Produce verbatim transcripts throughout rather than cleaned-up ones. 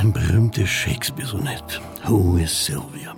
ein berühmtes Shakespeare-Sonett. Who is Sylvia?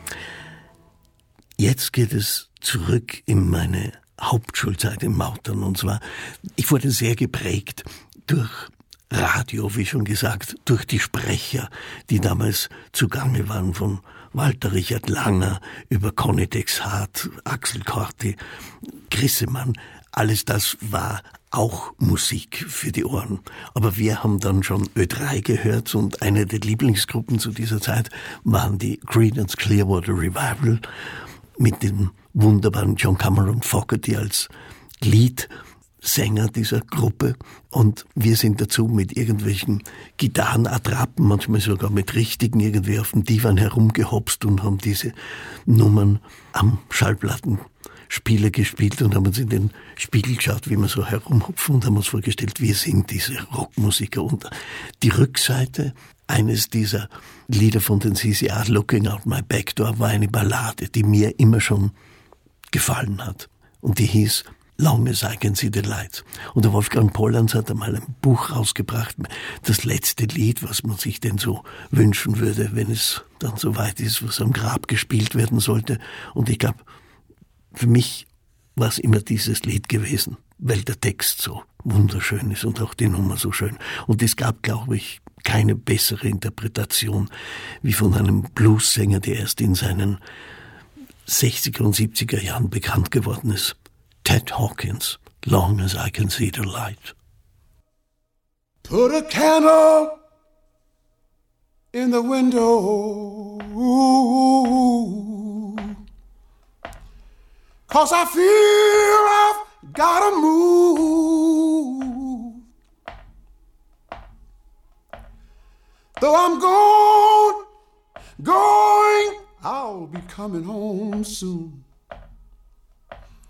Jetzt geht es zurück in meine Hauptschulzeit in Mautern. Und zwar, ich wurde sehr geprägt durch Radio, wie schon gesagt, durch die Sprecher, die damals zugange waren, von Walter Richard Langer über Conny Dexhart, Axel Corti, Grissemann. Alles das war auch Musik für die Ohren. Aber wir haben dann schon Ö drei gehört und eine der Lieblingsgruppen zu dieser Zeit waren die Creedence Clearwater Revival mit dem wunderbaren John Cameron Fogerty als Leadsänger dieser Gruppe. Und wir sind dazu mit irgendwelchen Gitarrenattrappen, manchmal sogar mit richtigen, irgendwie auf dem Divan herumgehopst und haben diese Nummern am Schallplattenspieler gespielt und haben uns in den Spiegel geschaut, wie wir so herumhupfen und haben uns vorgestellt, wir sind diese Rockmusiker. Und die Rückseite eines dieser Lieder von den C C A, Looking Out My Back Door, war eine Ballade, die mir immer schon gefallen hat. Und die hieß Long as I Can See the Light. Und der Wolfgang Pollanz hat einmal ein Buch rausgebracht, das letzte Lied, was man sich denn so wünschen würde, wenn es dann so weit ist, was am Grab gespielt werden sollte. Und ich glaube, für mich war es immer dieses Lied gewesen, weil der Text so wunderschön ist und auch die Nummer so schön. Und es gab, glaube ich, keine bessere Interpretation wie von einem Bluessänger, der erst in seinen sechziger und siebziger Jahren bekannt geworden ist. Ted Hawkins, Long as I Can See the Light. Put a candle in the window, 'cause I feel I've gotta move. Though I'm gone, going, I'll be coming home soon.